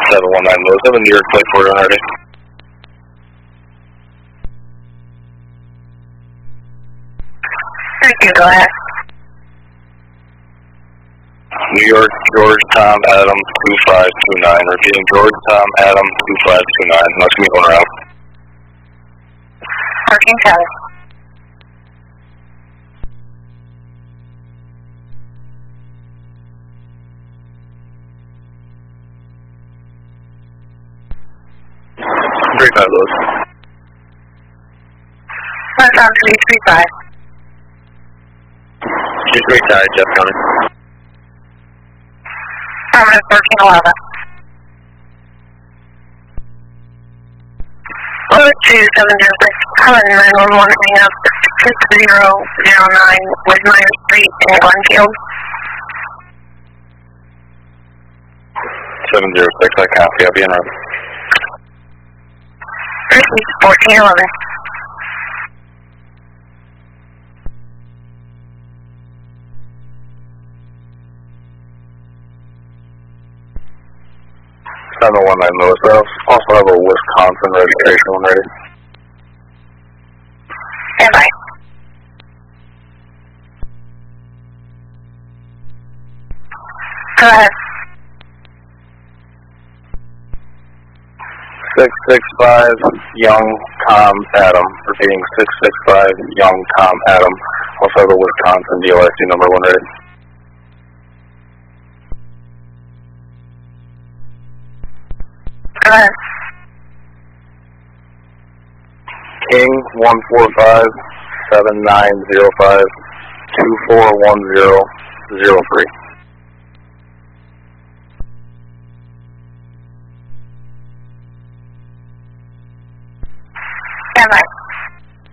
719 Lewis, have a New York plate for you already. Thank you, go ahead. New York, George Tom Adam 2529. Repeating, George Tom Adam 2529. Let's meet one around. Parking 10. Three five Lewis. West on 335. 235, Jeff County. Affirmative 1411. Load 2706, Helen 911, hang up 6009 Widmeyer Street in Glenfield. 706, I copy, I'll be in route. 1411. Lewis. I also have a Wisconsin registration one ready. Stand by. Go ahead. 665 Young Tom Adam. Repeating, 665 Young Tom Adam. Also have a Wisconsin DOIC number one ready. Go ahead. King 145 7905 241003.